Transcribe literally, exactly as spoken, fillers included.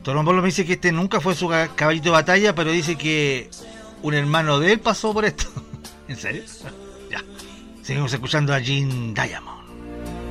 Don Pablo me dice que este nunca fue su caballito de batalla, pero dice que un hermano de él pasó por esto. ¿En serio? Ya. Seguimos escuchando a Jean Diamond.